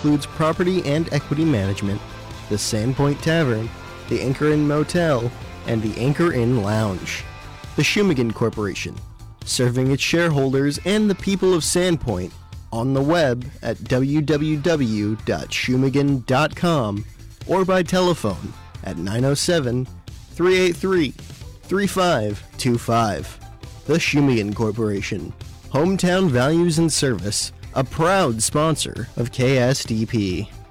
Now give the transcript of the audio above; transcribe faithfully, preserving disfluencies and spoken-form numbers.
includes property and equity management, the Sandpoint Tavern, the Anchor Inn Motel, and the Anchor Inn Lounge. The Shumagon Corporation, serving its shareholders and the people of Sandpoint on the web at w w w dot shumagon dot com or by telephone at nine oh seven, three eight three, three five two five. The Shumagon Corporation, hometown values and service, a proud sponsor of K S D P.